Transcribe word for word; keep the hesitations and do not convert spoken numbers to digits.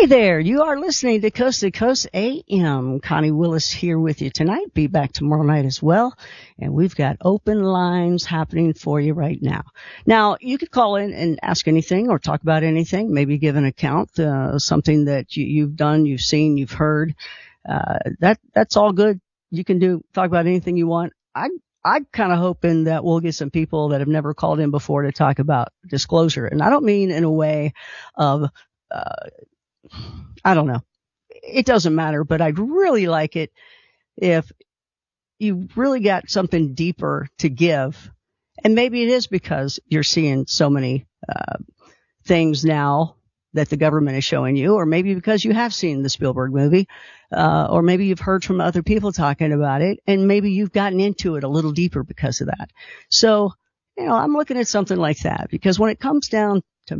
Hey there, you are listening to Coast to Coast A M. Connie Willis here with you tonight. Be back tomorrow night as well. And we've got open lines happening for you right now. Now, you could call in and ask anything or talk about anything, maybe give an account, uh, something that you, you've done, you've seen, you've heard. Uh, that, that's all good. You can do, talk about anything you want. I, I'm kind of hoping that we'll get some people that have never called in before to talk about disclosure. And I don't mean in a way of, uh, I don't know. It doesn't matter, but I'd really like it if you really got something deeper to give. And maybe it is because you're seeing so many uh, things now that the government is showing you, or maybe because you have seen the Spielberg movie, uh, or maybe you've heard from other people talking about it, and maybe you've gotten into it a little deeper because of that. So, you know, I'm looking at something like that, because when it comes down